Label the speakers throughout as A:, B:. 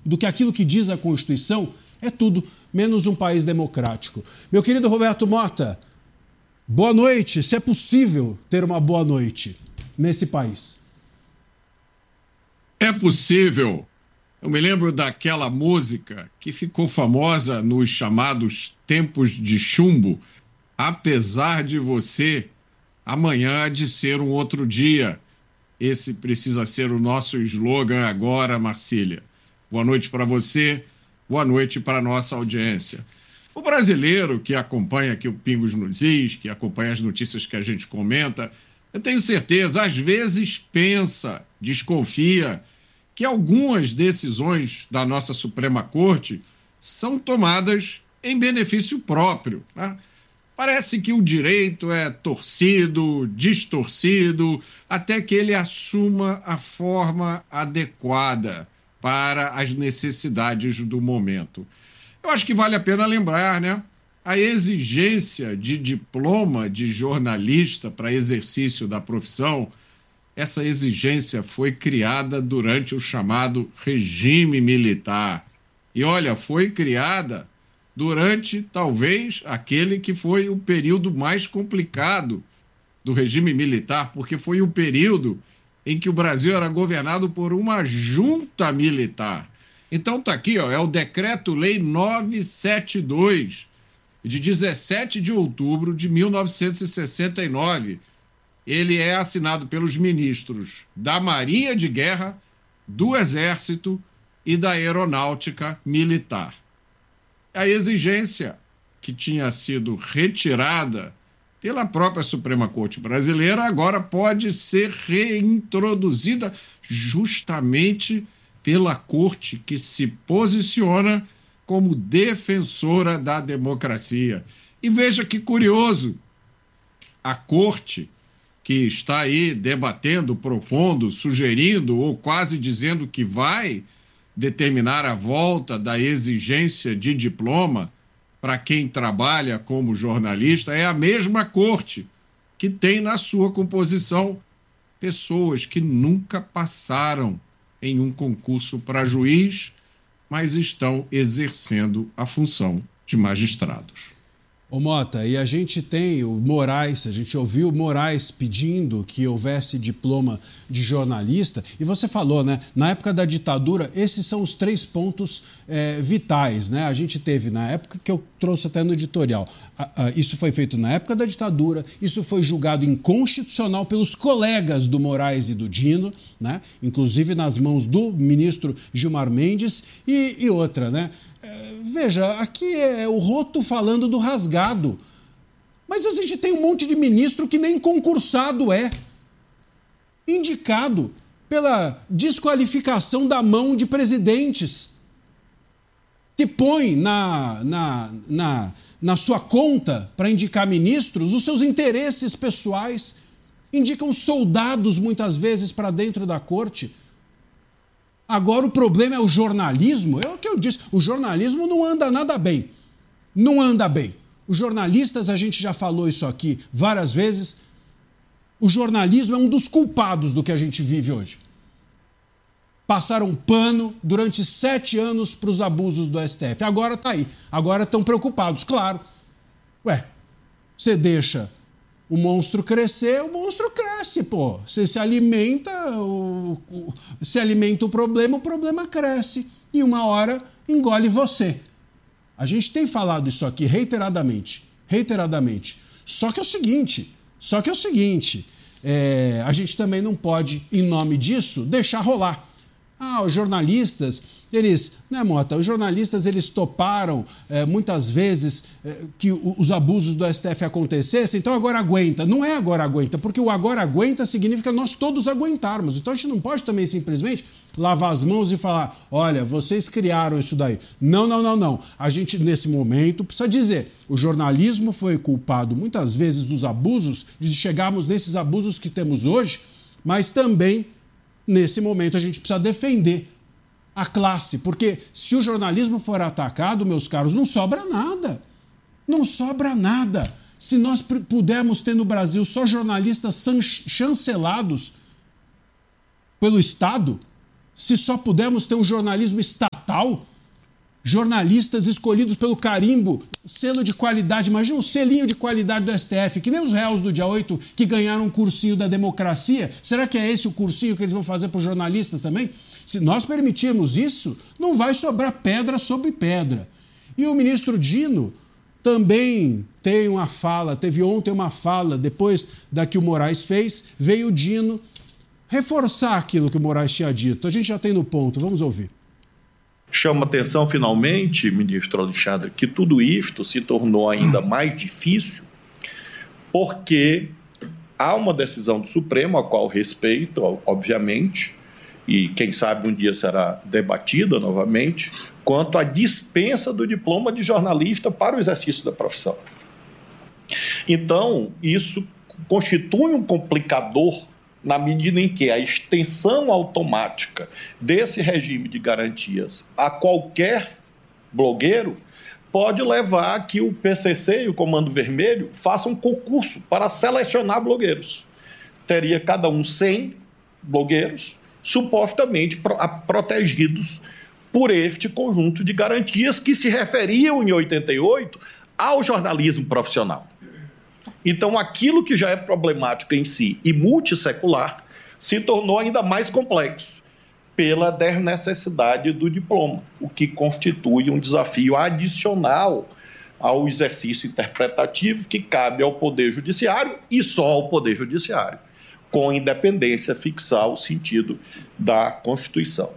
A: do que aquilo que diz a Constituição, é tudo menos um país democrático. Meu querido Roberto Mota, boa noite. Se é possível ter uma boa noite nesse país.
B: É possível. Eu me lembro daquela música que ficou famosa nos chamados tempos de chumbo. Apesar de você, amanhã há de ser um outro dia. Esse precisa ser o nosso slogan agora, Marcília. Boa noite para você, boa noite para a nossa audiência. O brasileiro que acompanha aqui o Pingos nos Is, que acompanha as notícias que a gente comenta, eu tenho certeza, às vezes pensa, desconfia, que algumas decisões da nossa Suprema Corte são tomadas em benefício próprio, né? Parece que o direito é torcido, distorcido, até que ele assuma a forma adequada para as necessidades do momento. Eu acho que vale a pena lembrar, né? A exigência de diploma de jornalista para exercício da profissão, essa exigência foi criada durante o chamado regime militar. E olha, foi criada durante, talvez, aquele que foi o período mais complicado do regime militar, porque foi o período em que o Brasil era governado por uma junta militar. Então está aqui, ó, é o Decreto-Lei 972, de 17 de outubro de 1969. Ele é assinado pelos ministros da Marinha de Guerra, do Exército e da Aeronáutica Militar. A exigência que tinha sido retirada pela própria Suprema Corte Brasileira agora pode ser reintroduzida justamente pela Corte, que se posiciona como defensora da democracia. E veja que curioso, a Corte, que está aí debatendo, propondo, sugerindo ou quase dizendo que vai determinar a volta da exigência de diploma para quem trabalha como jornalista, é a mesma Corte que tem na sua composição pessoas que nunca passaram em um concurso para juiz, mas estão exercendo a função de magistrados.
A: Ô Mota, e a gente tem o Moraes, a gente ouviu o Moraes pedindo que houvesse diploma de jornalista, e você falou, né, na época da ditadura, esses são os 3 pontos vitais, né? A gente teve, na época que eu trouxe até no editorial, isso foi feito na época da ditadura, isso foi julgado inconstitucional pelos colegas do Moraes e do Dino, né? Inclusive nas mãos do ministro Gilmar Mendes, e outra, né? Veja, aqui é o roto falando do rasgado. Mas a gente tem um monte de ministro que nem concursado é. Indicado pela desqualificação da mão de presidentes. Que põe na sua conta para indicar ministros os seus interesses pessoais. Indicam soldados muitas vezes para dentro da corte. Agora o problema é o jornalismo. É o que eu disse, o jornalismo não anda nada bem. Não anda bem. Os jornalistas, a gente já falou isso aqui várias vezes, o jornalismo é um dos culpados do que a gente vive hoje. Passaram pano durante 7 anos para os abusos do STF. Agora está aí. Agora estão preocupados, claro. Você deixa o monstro crescer, o monstro cresce, pô. Você se alimenta, se alimenta o problema cresce. E uma hora engole você. A gente tem falado isso aqui reiteradamente. Só que é o seguinte, a gente também não pode, em nome disso, deixar rolar. Os jornalistas, os jornalistas toparam muitas vezes que os abusos do STF acontecessem, então agora aguenta. Não é agora aguenta, porque o agora aguenta significa nós todos aguentarmos. Então a gente não pode também simplesmente lavar as mãos e falar, olha, vocês criaram isso daí. Não. A gente, nesse momento, precisa dizer, o jornalismo foi culpado muitas vezes dos abusos, de chegarmos nesses abusos que temos hoje, mas também nesse momento a gente precisa defender a classe, porque se o jornalismo for atacado, meus caros, não sobra nada. Não sobra nada. Se nós pudermos ter no Brasil só jornalistas chancelados pelo Estado, se só pudermos ter um jornalismo estatal, real. Jornalistas escolhidos pelo carimbo, selo de qualidade, imagina um selinho de qualidade do STF, que nem os réus do dia 8 que ganharam um cursinho da democracia. Será que é esse o cursinho que eles vão fazer para os jornalistas também? Se nós permitirmos isso, não vai sobrar pedra sobre pedra. E o ministro Dino também tem uma fala, teve ontem uma fala, depois da que o Moraes fez, veio o Dino reforçar aquilo que o Moraes tinha dito. A gente já tem no ponto, vamos ouvir.
C: Chama atenção, finalmente, ministro Alexandre, que tudo isto se tornou ainda mais difícil porque há uma decisão do Supremo, a qual respeito, obviamente, e quem sabe um dia será debatida novamente, quanto à dispensa do diploma de jornalista para o exercício da profissão. Então, isso constitui um complicador na medida em que a extensão automática desse regime de garantias a qualquer blogueiro pode levar a que o PCC e o Comando Vermelho façam um concurso para selecionar blogueiros. Teria cada um 100 blogueiros supostamente protegidos por este conjunto de garantias que se referiam em 88 ao jornalismo profissional. Então, aquilo que já é problemático em si e multissecular se tornou ainda mais complexo pela desnecessidade do diploma, o que constitui um desafio adicional ao exercício interpretativo que cabe ao Poder Judiciário e só ao Poder Judiciário, com independência fixar o sentido da Constituição.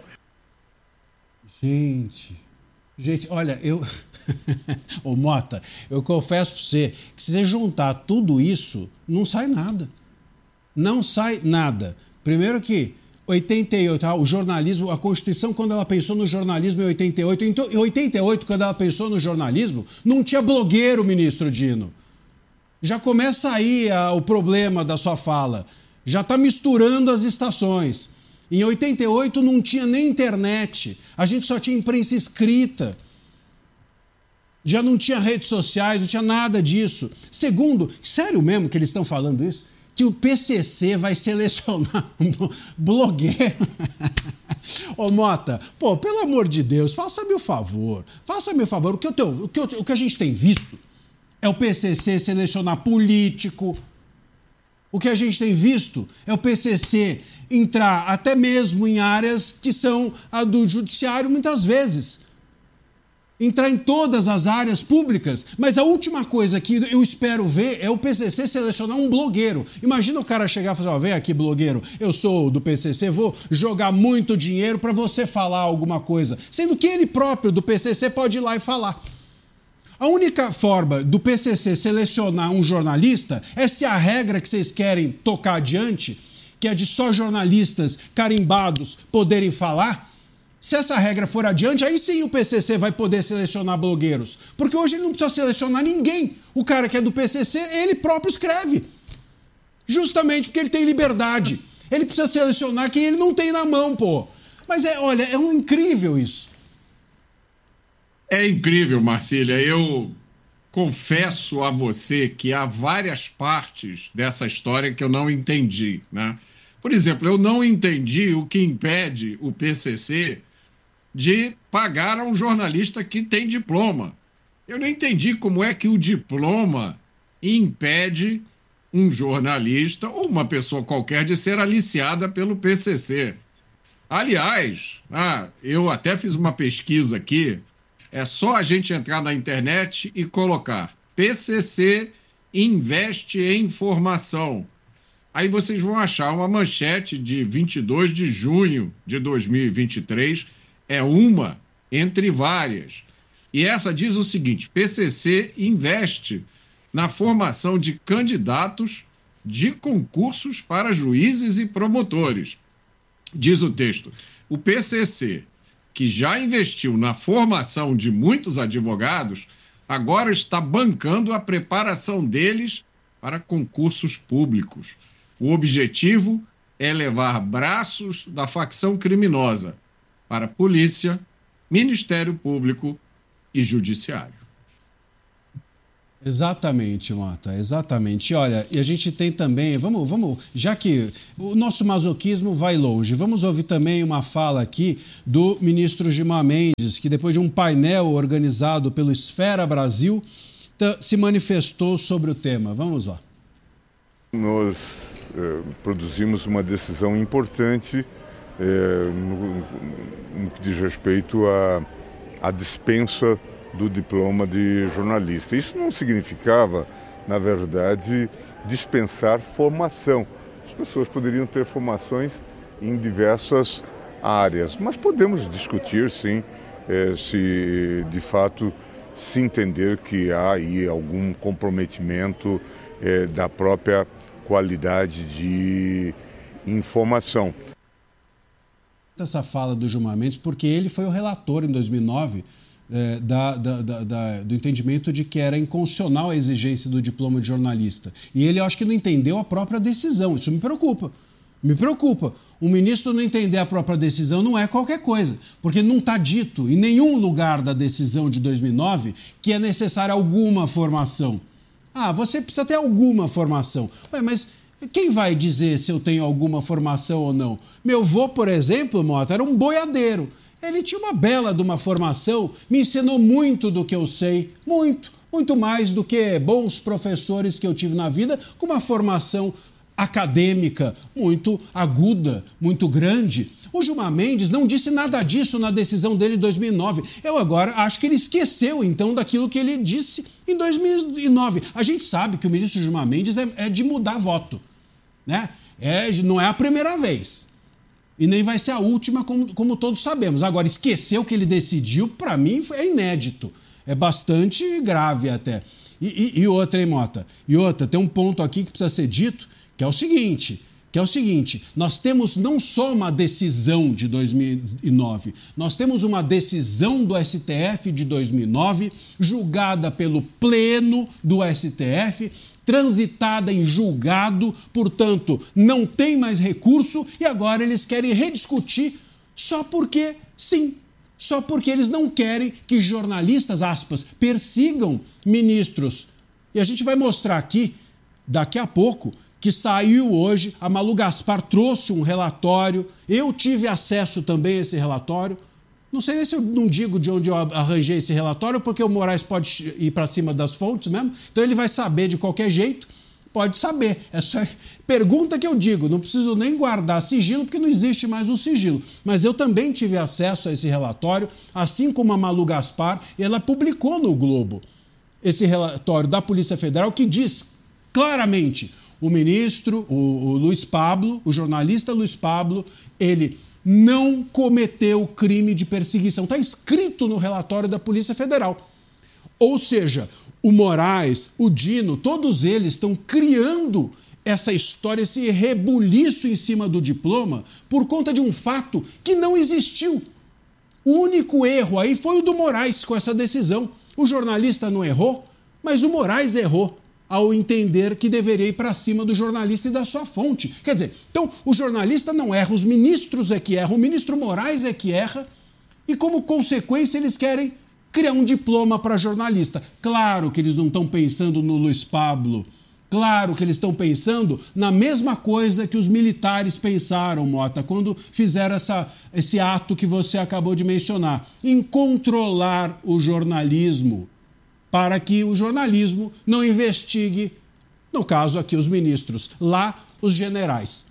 A: Gente, olha, Ô Mota, eu confesso para você que se você juntar tudo isso, não sai nada. Não sai nada. Primeiro que 88, o jornalismo, a Constituição, quando ela pensou no jornalismo em 88, então, em 88, quando ela pensou no jornalismo, não tinha blogueiro, ministro Dino. Já começa aí o problema da sua fala. Já está misturando as estações. Em 88 não tinha nem internet. A gente só tinha imprensa escrita. Já não tinha redes sociais, não tinha nada disso. Segundo, sério mesmo que eles estão falando isso? Que o PCC vai selecionar um blogueiro? Ô Mota, pô, pelo amor de Deus, faça-me o favor. Faça-me o favor. O que a gente tem visto é o PCC selecionar político. O que a gente tem visto é o PCC entrar até mesmo em áreas que são a do judiciário muitas vezes. Entrar em todas as áreas públicas, mas a última coisa que eu espero ver é o PCC selecionar um blogueiro. Imagina o cara chegar e falar, vem aqui blogueiro, eu sou do PCC, vou jogar muito dinheiro para você falar alguma coisa, sendo que ele próprio do PCC pode ir lá e falar. A única forma do PCC selecionar um jornalista é se a regra que vocês querem tocar adiante, que é de só jornalistas carimbados poderem falar. Se essa regra for adiante, aí sim o PCC vai poder selecionar blogueiros. Porque hoje ele não precisa selecionar ninguém. O cara que é do PCC, ele próprio escreve. Justamente porque ele tem liberdade. Ele precisa selecionar quem ele não tem na mão, pô. Mas olha, é um incrível isso.
B: É incrível, Marcília. Eu confesso a você que há várias partes dessa história que eu não entendi, né? Por exemplo, eu não entendi o que impede o PCC de pagar a um jornalista que tem diploma. Eu não entendi como é que o diploma impede um jornalista ou uma pessoa qualquer de ser aliciada pelo PCC. Aliás, eu até fiz uma pesquisa aqui, é só a gente entrar na internet e colocar PCC investe em formação. Aí vocês vão achar uma manchete de 22 de junho de 2023, é uma entre várias. E essa diz o seguinte: PCC investe na formação de candidatos de concursos para juízes e promotores. Diz o texto, o PCC, que já investiu na formação de muitos advogados, agora está bancando a preparação deles para concursos públicos. O objetivo é levar braços da facção criminosa para Polícia, Ministério Público e Judiciário.
A: Exatamente, Mota, exatamente. Olha, e a gente tem também, vamos, já que o nosso masoquismo vai longe, vamos ouvir também uma fala aqui do ministro Gilmar Mendes, que depois de um painel organizado pelo Esfera Brasil, se manifestou sobre o tema. Vamos lá.
D: Nós produzimos uma decisão importante no que diz respeito à dispensa do diploma de jornalista. Isso não significava, na verdade, dispensar formação. As pessoas poderiam ter formações em diversas áreas, mas podemos discutir, sim, se de fato se entender que há aí algum comprometimento da própria qualidade de informação.
A: Essa fala do Gilmar Mendes, porque ele foi o relator em 2009 do entendimento de que era inconstitucional a exigência do diploma de jornalista. E ele, eu acho que não entendeu a própria decisão. Isso me preocupa. Me preocupa. O ministro não entender a própria decisão não é qualquer coisa, porque não está dito em nenhum lugar da decisão de 2009 que é necessária alguma formação. Você precisa ter alguma formação. Mas quem vai dizer se eu tenho alguma formação ou não? Meu avô, por exemplo, Mota, era um boiadeiro. Ele tinha uma bela de uma formação, me ensinou muito do que eu sei, muito mais do que bons professores que eu tive na vida, com uma formação acadêmica muito aguda, muito grande. O Gilmar Mendes não disse nada disso na decisão dele de 2009. Eu agora acho que ele esqueceu, então, daquilo que ele disse em 2009. A gente sabe que o ministro Gilmar Mendes é de mudar voto, né? Não é a primeira vez. E nem vai ser a última, como todos sabemos. Agora, esquecer o que ele decidiu, para mim, é inédito. É bastante grave até. E outra, hein, Mota? E outra, tem um ponto aqui que precisa ser dito, que é o seguinte, nós temos não só uma decisão de 2009, nós temos uma decisão do STF de 2009, julgada pelo Pleno do STF, transitada em julgado, portanto, não tem mais recurso e agora eles querem rediscutir só porque sim, só porque eles não querem que jornalistas, aspas, persigam ministros. E a gente vai mostrar aqui, daqui a pouco, que saiu hoje, a Malu Gaspar trouxe um relatório, eu tive acesso também a esse relatório. Não sei nem se eu não digo de onde eu arranjei esse relatório, porque o Moraes pode ir para cima das fontes mesmo, então ele vai saber de qualquer jeito, pode saber. É só pergunta que eu digo, não preciso nem guardar sigilo, porque não existe mais o sigilo. Mas eu também tive acesso a esse relatório, assim como a Malu Gaspar, e ela publicou no Globo esse relatório da Polícia Federal que diz claramente: o ministro, o Luiz Pablo, o jornalista Luiz Pablo, ele não cometeu crime de perseguição. Está escrito no relatório da Polícia Federal. Ou seja, o Moraes, o Dino, todos eles estão criando essa história, esse rebuliço em cima do diploma por conta de um fato que não existiu. O único erro aí foi o do Moraes com essa decisão. O jornalista não errou, mas o Moraes errou ao entender que deveria ir para cima do jornalista e da sua fonte. Quer dizer, então o jornalista não erra, os ministros é que erram, o ministro Moraes é que erra, e como consequência eles querem criar um diploma para jornalista. Claro que eles não estão pensando no Luiz Pablo, claro que eles estão pensando na mesma coisa que os militares pensaram, Mota, quando fizeram esse ato que você acabou de mencionar, em controlar o jornalismo, para que o jornalismo não investigue, no caso aqui, os ministros, lá os generais.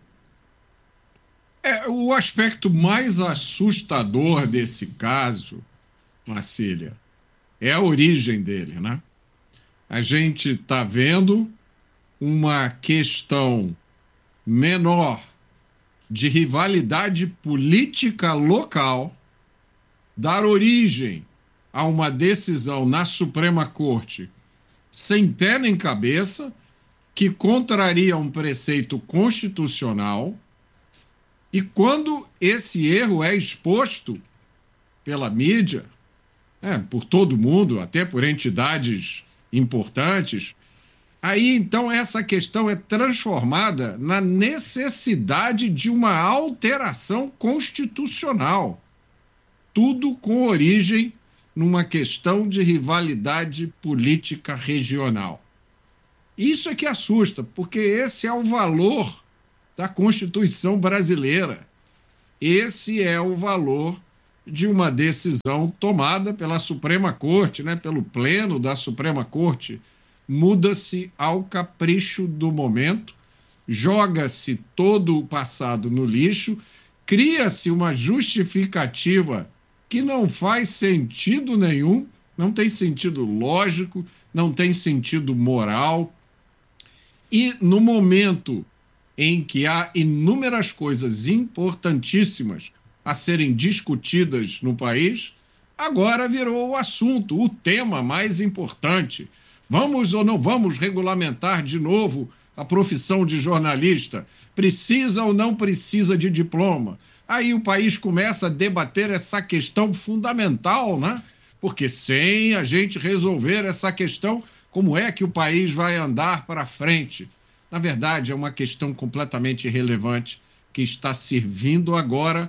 B: O aspecto mais assustador desse caso, Marcília, é a origem dele, né? A gente está vendo uma questão menor de rivalidade política local dar origem a uma decisão na Suprema Corte sem pé nem cabeça, que contraria um preceito constitucional, e quando esse erro é exposto pela mídia, por todo mundo, até por entidades importantes, aí então essa questão é transformada na necessidade de uma alteração constitucional, tudo com origem numa questão de rivalidade política regional. Isso é que assusta, porque esse é o valor da Constituição brasileira. Esse é o valor de uma decisão tomada pela Suprema Corte, né, pelo Pleno da Suprema Corte. Muda-se ao capricho do momento, joga-se todo o passado no lixo, cria-se uma justificativa que não faz sentido nenhum, não tem sentido lógico, não tem sentido moral. E no momento em que há inúmeras coisas importantíssimas a serem discutidas no país, agora virou o assunto, o tema mais importante. Vamos ou não vamos regulamentar de novo a profissão de jornalista? Precisa ou não precisa de diploma? Aí o país começa a debater essa questão fundamental, né? Porque sem a gente resolver essa questão, como é que o país vai andar para frente? Na verdade, é uma questão completamente irrelevante que está servindo agora,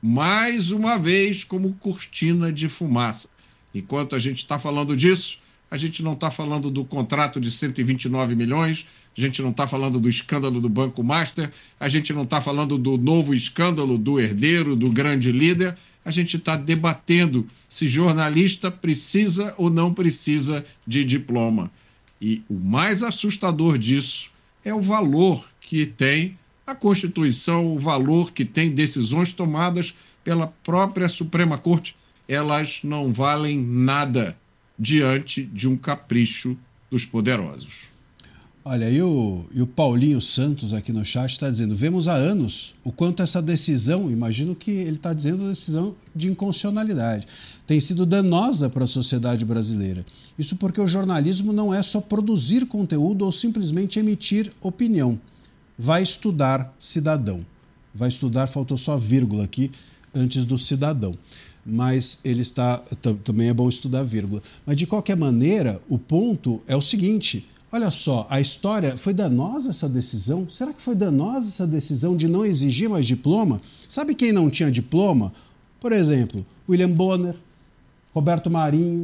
B: mais uma vez, como cortina de fumaça. Enquanto a gente está falando disso, a gente não está falando do contrato de 129 milhões, a gente não está falando do escândalo do Banco Master, a gente não está falando do novo escândalo do herdeiro, do grande líder, a gente está debatendo se jornalista precisa ou não precisa de diploma. E o mais assustador disso é o valor que tem a Constituição, o valor que tem decisões tomadas pela própria Suprema Corte. Elas não valem nada diante de um capricho dos poderosos.
A: Olha, e o Paulinho Santos aqui no chat está dizendo: vemos há anos o quanto essa decisão, imagino que ele está dizendo decisão de inconstitucionalidade, tem sido danosa para a sociedade brasileira. Isso porque o jornalismo não é só produzir conteúdo ou simplesmente emitir opinião. Vai estudar cidadão. Vai estudar, faltou só a vírgula aqui antes do cidadão. Mas ele está, também é bom estudar vírgula. Mas de qualquer maneira, o ponto é o seguinte: olha só, a história, foi danosa essa decisão? Será que foi danosa essa decisão de não exigir mais diploma? Sabe quem não tinha diploma? Por exemplo, William Bonner, Roberto Marinho,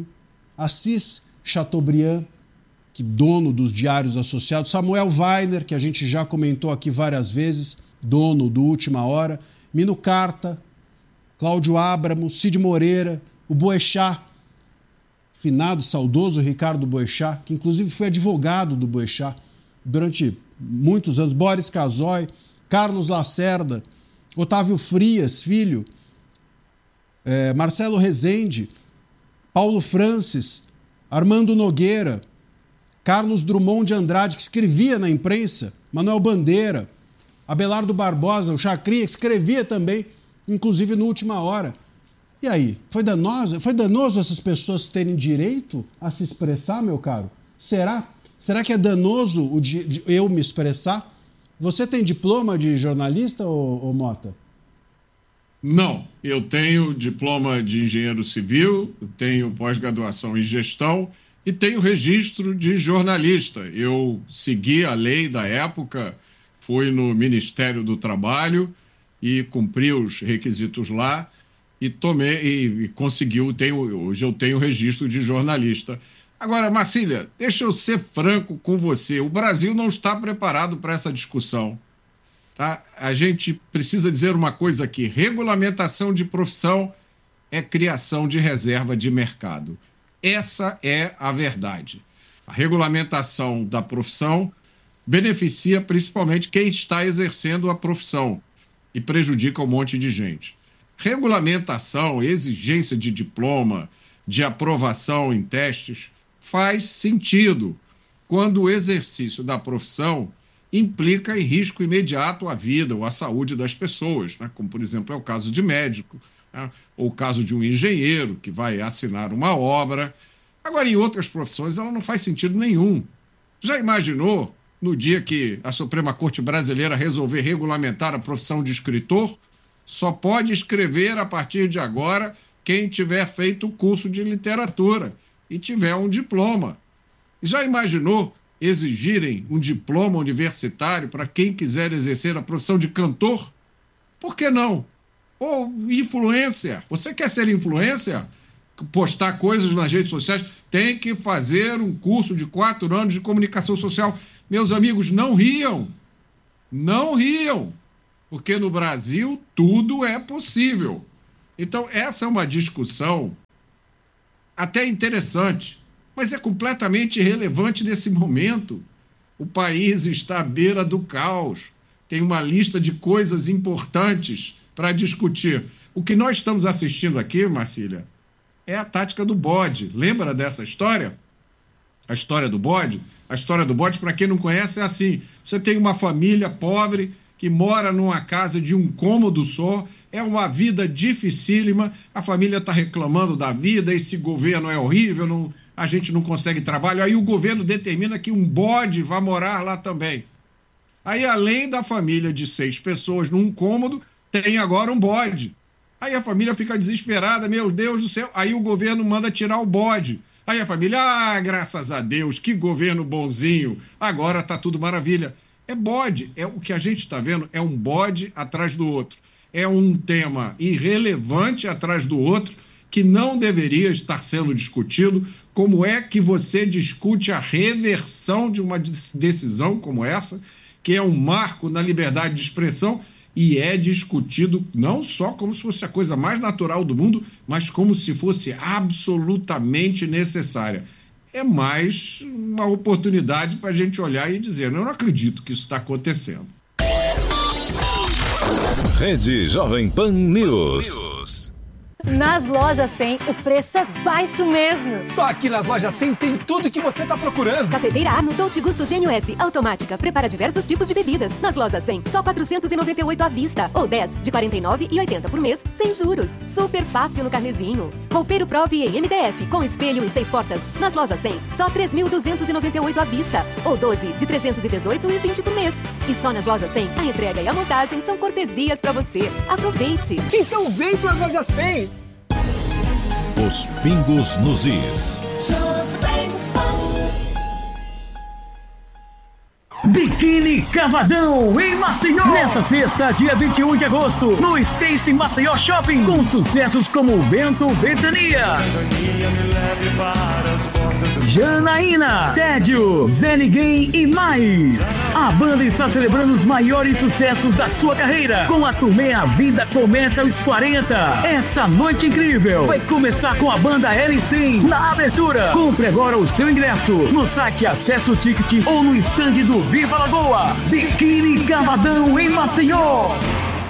A: Assis Chateaubriand, que dono dos Diários Associados, Samuel Weiner, que a gente já comentou aqui várias vezes, dono do Última Hora, Mino Carta, Cláudio Abramo, Cid Moreira, o Boechat, finado, saudoso Ricardo Boechat, que inclusive foi advogado do Boechat durante muitos anos, Boris Casoy, Carlos Lacerda, Otávio Frias, filho, Marcelo Rezende, Paulo Francis, Armando Nogueira, Carlos Drummond de Andrade, que escrevia na imprensa, Manuel Bandeira, Abelardo Barbosa, o Chacrinha, que escrevia também, inclusive no Última Hora. E aí, foi danoso essas pessoas terem direito a se expressar, meu caro? Será? Será que é danoso eu me expressar? Você tem diploma de jornalista, ô Mota?
B: Não, eu tenho diploma de engenheiro civil, tenho pós-graduação em gestão e tenho registro de jornalista. Eu segui a lei da época, fui no Ministério do Trabalho e cumpri os requisitos lá e consegui, hoje eu tenho registro de jornalista. Agora, Marcília, deixa eu ser franco com você, o Brasil não está preparado para essa discussão. Tá? A gente precisa dizer uma coisa aqui: regulamentação de profissão é criação de reserva de mercado. Essa é a verdade. A regulamentação da profissão beneficia principalmente quem está exercendo a profissão e prejudica um monte de gente. Regulamentação, exigência de diploma, de aprovação em testes, faz sentido quando o exercício da profissão implica em risco imediato à vida ou à saúde das pessoas, né? Como, por exemplo, é o caso de médico, né? Ou o caso de um engenheiro que vai assinar uma obra. Agora, em outras profissões, ela não faz sentido nenhum. Já imaginou, no dia que a Suprema Corte Brasileira resolver regulamentar a profissão de escritor, só pode escrever a partir de agora quem tiver feito o curso de literatura e tiver um diploma. Já imaginou exigirem um diploma universitário para quem quiser exercer a profissão de cantor? Por que não? Ou influencer. Você quer ser influencer? postar coisas nas redes sociais, tem que fazer um curso de 4 anos de comunicação social. Meus amigos, não riam. Não riam. Porque no Brasil tudo é possível. Então, essa é uma discussão até interessante, mas é completamente irrelevante nesse momento. O país está à beira do caos. Tem uma lista de coisas importantes para discutir. O que nós estamos assistindo aqui, Marcília, é a tática do bode. Lembra dessa história? A história do bode? A história do bode, para quem não conhece, é assim. Você tem uma família pobre que mora numa casa de um cômodo só, é uma vida dificílima, a família está reclamando da vida, esse governo é horrível, a gente não consegue trabalho, aí o governo determina que um bode vá morar lá também. Aí, além da família de 6 pessoas num cômodo, tem agora um bode. Aí a família fica desesperada, meu Deus do céu, aí o governo manda tirar o bode. Aí a família, graças a Deus, que governo bonzinho, agora está tudo maravilha. É bode, o que a gente está vendo é um bode atrás do outro. É um tema irrelevante atrás do outro que não deveria estar sendo discutido. Como é que você discute a reversão de uma decisão como essa, que é um marco na liberdade de expressão e é discutido não só como se fosse a coisa mais natural do mundo, mas como se fosse absolutamente necessária. É mais uma oportunidade para a gente olhar e dizer, eu não acredito que isso está acontecendo.
E: Rede Jovem Pan News.
F: Nas lojas 100, o preço é baixo mesmo.
G: Só aqui nas lojas 100 tem tudo que você tá procurando.
F: Cafeteira A no Dolce Gusto Gênio S, automática, prepara diversos tipos de bebidas. Nas lojas 100, só 498 à vista, ou 10 de 49,80 por mês, sem juros. Super fácil no carnezinho. Roupeiro Prove em MDF, com espelho e 6 portas. Nas lojas 100, só 3.298 à vista, ou 12 de 318,20 por mês. E só nas lojas 100, a entrega e a montagem são cortesias pra você. Aproveite!
G: Então vem pra loja 100!
E: Os pingos nos is.
H: Biquíni Cavadão em Maceió. Nessa sexta, dia 21 de agosto, no Space Maceió Shopping, com sucessos como Vento Ventania, Janaína, Tédio, Zé Ninguém e mais. A banda está celebrando os maiores sucessos da sua carreira com a turnê A Vida Começa aos 40. Essa noite incrível vai começar com a banda L100 na abertura. Compre agora o seu ingresso no site Acesso Ticket ou no stand do Viva Lagoa. Biquíni Cavadão em Maceió.